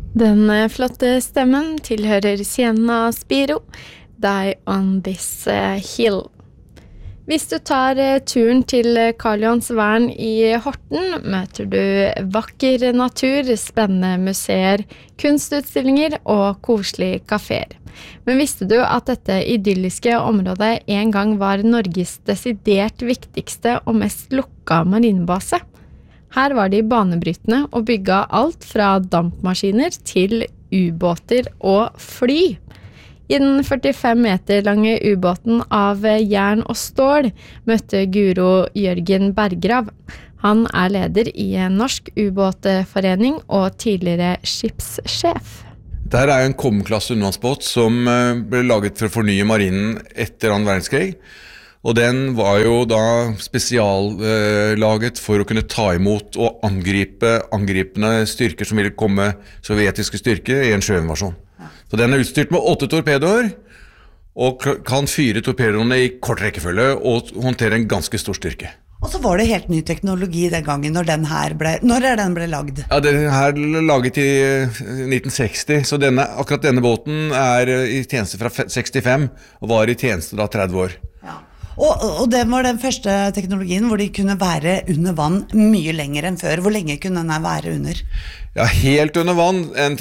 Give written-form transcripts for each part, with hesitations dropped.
Den flotte stemmen tilhører Sienna Spiro, Die on this hill. Hvis du tar turen til Karl Johans vern i Horten, møter du vakker natur, spennende museer, kunstutstillinger og koselige kaféer. Men visste du at dette idylliske området en gang var Norges desidert viktigste og mest lukka marinebase? Her var de banebrytende og bygga alt fra dampmaskiner til ubåter og fly. I den 45 meter lange ubåten av jern og stål møtte Guro Jørgen Bergrav. Han er leder i en norsk ubåtforening og tidligere skipssjef. Dette er en kommenklasse undervannsbåt som ble laget for å fornye marinen etter 2. verdenskrig. Og den var jo da spesiallaget for å kunne ta imot og angripe angripende styrker som ville komme, sovjetiske styrker, i en sjøinvasjon. Så den er utstyrt med 8 torpedoer, og kan fyre torpedoene i kort rekkefølge og håndtere en ganske stor styrke. Og så var det helt ny teknologi den gangen når den ble lagd? Ja, den her ble laget i 1960, så akkurat denne båten er i tjeneste fra 65, og var i tjeneste da 30 år. Ja. Og det var den første teknologien hvor de kunne være under vann mye lenger enn før. Hvor lenge kunne den være under? Ja, helt under vann, en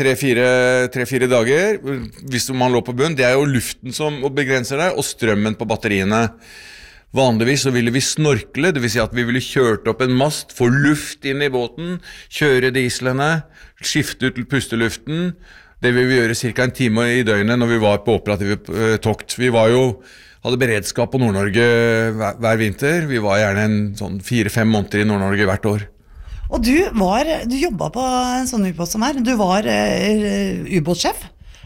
3-4 dager, hvis man lå på bunn. Det er jo luften som begrenser det, og strømmen på batteriene. Vanligvis så ville vi snorkle, det vil si at vi ville kjørt opp en mast, få luft inn i båten, kjøre dieslene, skifte ut pusteluften. Det ville vi gjøre cirka en time i døgnet når vi var på operative tokt. Vi hadde beredskap på Nord-Norge hver vinter. Vi var gjerne sånn 4-5 måneder i Nord-Norge hvert år. Og du jobbet på en sånn ubåt som her. Du var ubåtsjef.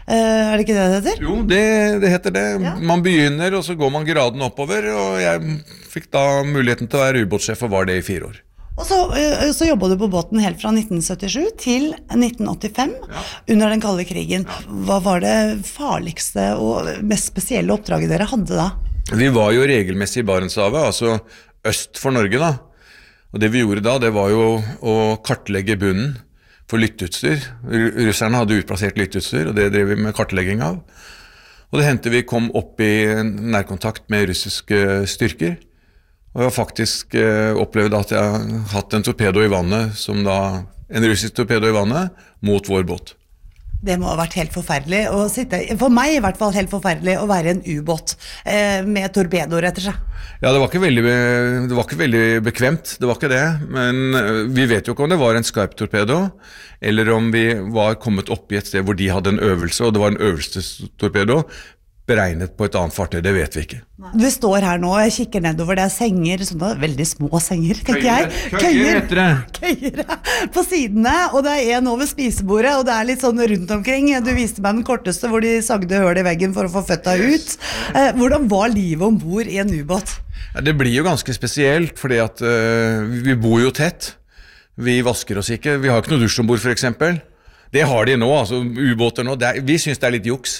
Er det ikke det heter? Jo, det heter det. Ja. Man begynner, og så går man graden oppover, og jeg fikk da muligheten til å være ubåtsjef, og var det i 4 år. Og så jobbet du på båten helt fra 1977 til 1985, under den kalde krigen. Hva var det farligste og mest spesielle oppdraget dere hadde da? Vi var jo regelmessig i Barentshavet, altså øst for Norge da. Og det vi gjorde da, det var jo å kartlegge bunnen for lytteutstyr. Russerne hadde utplassert lytteutstyr, og det drev vi med kartlegging av. Og det hendte vi kom opp i nærkontakt med russiske styrker. Og jeg har faktisk opplevd at jeg har hatt en torpedo i vannet, en russisk torpedo i vannet, mot vår båt. Det må ha vært helt forferdelig å sitte, for meg i hvert fall helt forferdelig å være en ubåt med torpedoer etter seg. Ja, det var ikke veldig bekvemt, det var ikke det, men vi vet jo ikke om det var en skarp torpedo, eller om vi var kommet opp i et sted hvor de hadde en øvelse, og det var en øvelsestorpedo, beregnet på et annet fartøy, det vet vi ikke. Du står her nå, jeg kikker nedover, det er senger, sånne veldig små senger, tenker jeg. Køyer heter det. Køyer på sidene, og det er en over spisebordet, og det er litt sånn rundt omkring. Du viste meg den korteste, hvor de sagde høl i veggen for å få føtta ut. Hvordan var livet ombord i en ubåt? Ja, det blir jo ganske spesielt, fordi at vi bor jo tett. Vi vasker oss ikke, vi har ikke noe dusj ombord for eksempel. Det har de nå, altså ubåter nå. Vi synes det er litt juks.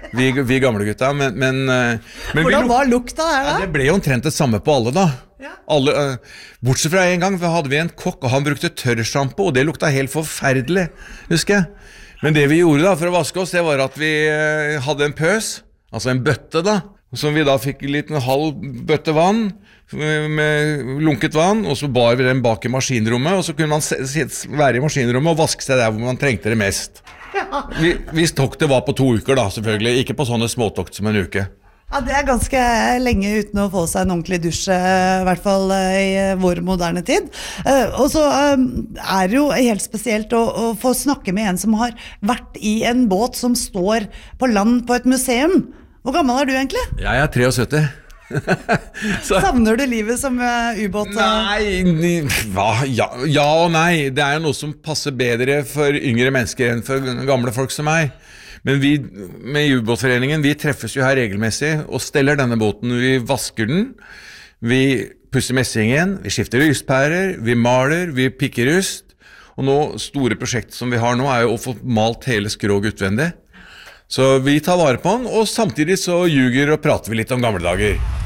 Vi gamle gutta, men hvordan var lukta her da? Ja, det ble jo omtrent det samme på alle da. Ja. Bortsett fra en gang hadde vi en kokk, og han brukte tørrshampo, og det lukta helt forferdelig, husker jeg. Men det vi gjorde da for å vaske oss, det var at vi hadde en pøs, altså en bøtte da, som vi da fikk en liten halv bøtte vann, med lunket vann, og så bar vi den bak i maskinrommet, og så kunne man være i maskinrommet og vaske seg der hvor man trengte det mest. Ja. Hvis toktet var på 2 uker da, selvfølgelig, ikke på sånne småtokt som en uke. Ja, det er ganske lenge uten å få seg en ordentlig dusj, i hvert fall i vår moderne tid. Og så er det jo helt spesielt å få snakke med en som har vært i en båt som står på land på et museum. Hvor gammel er du egentlig? Jeg er 73. Savner du livet som ubåt? Nei, ja og nei. Det er jo noe som passer bedre for yngre mennesker enn for gamle folk som meg. Men vi med ubåtforeningen, vi treffes jo her regelmessig og steller denne båten. Vi vasker den, vi pusser messingen, vi skifter lyspærer, vi maler, vi pikker rust. Og nå, store prosjektet som vi har nå er jo å få malt hele skrog utvendig. Så vi tar vare på den, og samtidig så ljuger og prater vi litt om gamle dager.